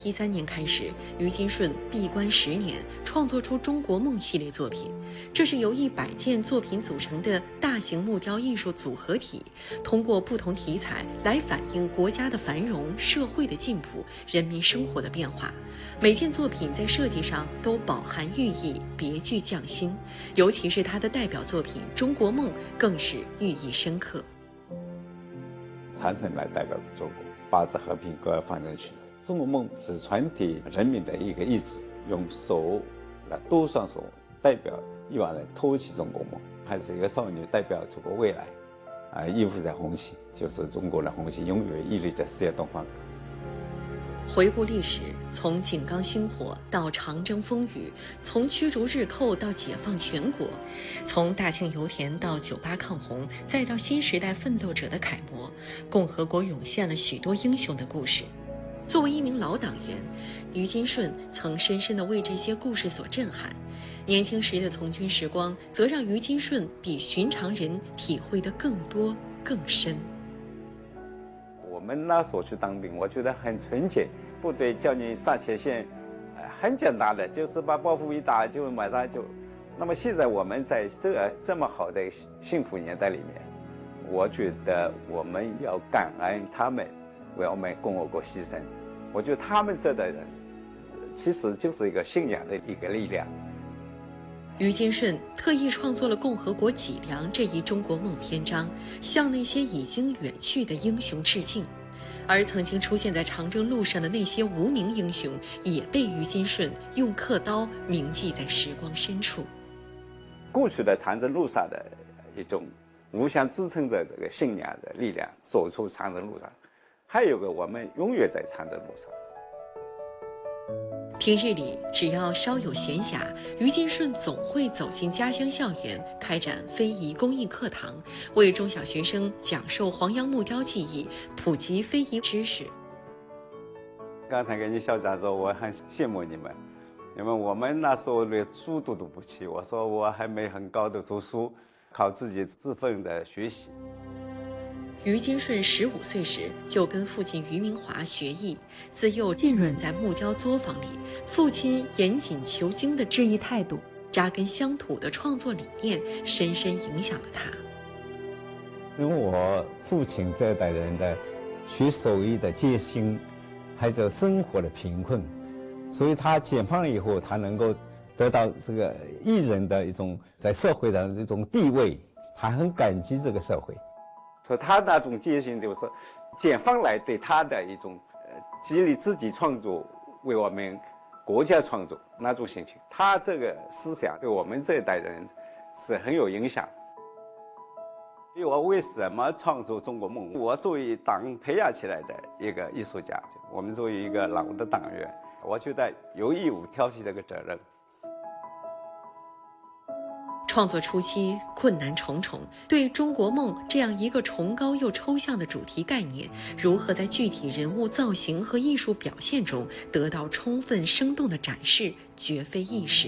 2013年开始，于金顺闭关10年，创作出中国梦系列作品。这是由100件作品组成的大型木雕艺术组合体，通过不同题材来反映国家的繁荣、社会的进步、人民生活的变化。每件作品在设计上都饱含寓意，别具匠心。尤其是他的代表作品《中国梦》，更是寓意深刻。 长城来代表中国，八字和平，国家发展区。中国梦是全体人民的一个意志，用手来多双手代表亿万人托起中国梦，还是一个少女代表中国未来，依附在红旗，就是中国的红旗永远屹立在世界东方。 回顾历史，从井冈星火到长征风雨，从驱逐日寇到解放全国，从大庆油田到98抗洪，再到新时代奋斗者的楷模，共和国涌现了许多英雄的故事。作为一名老党员，于金顺曾深深地为这些故事所震撼。年轻时的从军时光，则让于金顺比寻常人体会得更多更深。 我们那时候去当兵，我觉得很纯洁，部队叫你上前线，很简单的，就是把包袱一打就马上就。那么现在我们在这么好的幸福年代里面，我觉得我们要感恩他们为我们共和国牺牲。我觉得他们这代人其实就是一个信仰的一个力量。 于金顺特意创作了《共和国脊梁》这一中国梦篇章，向那些已经远去的英雄致敬。而曾经出现在长征路上的那些无名英雄，也被于金顺用刻刀铭记在时光深处。 过去的长征路上的一种互相支撑着这个信仰的力量，走出长征路上。还有个，我们永远在长征路上。 平日里，只要稍有闲暇，于金顺总会走进家乡校园，开展非遗公益课堂，为中小学生讲授黄杨木雕技艺，普及非遗知识。 刚才跟你校长说，我很羡慕你们，因为我们那时候连书都读不起。我说我还没很高的读书，靠自己自奋的学习。 于金顺15岁时就跟父亲于明华学艺，自幼浸润在木雕作坊里，父亲严谨求精的制艺态度，扎根乡土的创作理念，深深影响了他。 因为我父亲这一代人的学手艺的戒心，还有生活的贫困，所以他解放以后，他能够得到这个艺人的一种在社会上的这种地位，他很感激这个社会。所以他那种戒心就是解放来对他的一种激励自己创作，为我们国家创作那种心情。他这个思想对我们这一代人是很有影响。因为我为什么创作中国梦？我作为党培养起来的一个艺术家，我们作为一个老的党员，我觉得有义务挑起这个责任。 创作初期困难重重，对中国梦这样一个崇高又抽象的主题概念，如何在具体人物造型和艺术表现中得到充分生动的展示，绝非易事。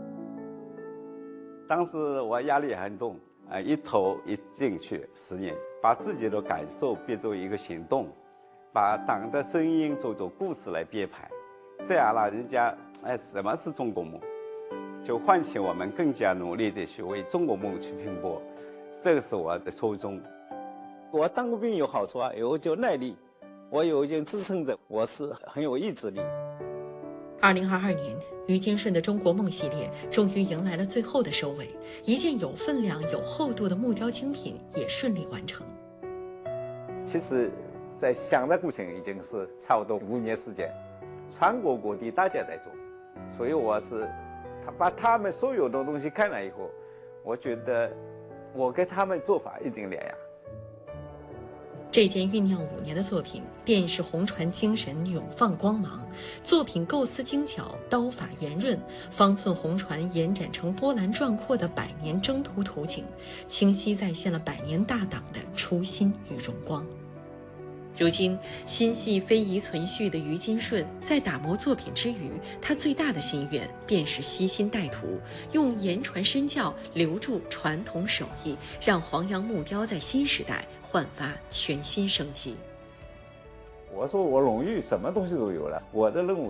当时我压力很重，一头一进去10年，把自己的感受变作一个行动，把党的声音做故事来编排，这样让人家什么是中国梦？就唤起我们更加努力的去为中国梦去拼搏，这个是我的初衷。我当过兵有好处啊，有就耐力，我有一件支撑着，我是很有意志力。2022年，于金顺的中国梦系列终于迎来了最后的收尾，一件有分量、有厚度的木雕精品也顺利完成。其实，在想的过程已经是差不多5年时间，全国各地大家在做，所以我是。把他们所有的东西看了以后，我觉得我跟他们做法一定两样。这件酝酿5年的作品，便是红船精神永放光芒。作品构思精巧，刀法圆润，方寸红船延展成波澜壮阔的100年征途图景，清晰再现了100年大党的初心与荣光。如今心系非遗存续的于金顺，在打磨作品之余，他最大的心愿便是悉心带徒，用言传身教留住传统手艺，让黄杨木雕在新时代焕发全新生机。 我说我荣誉什么东西都有了，我的任务